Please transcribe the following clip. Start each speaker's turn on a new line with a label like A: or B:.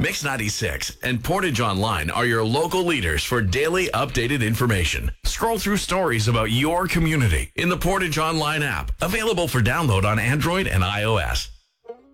A: Mix 96 and Portage Online are your local leaders for daily updated information. Scroll through stories about your community in the Portage Online app, available for download on Android and iOS.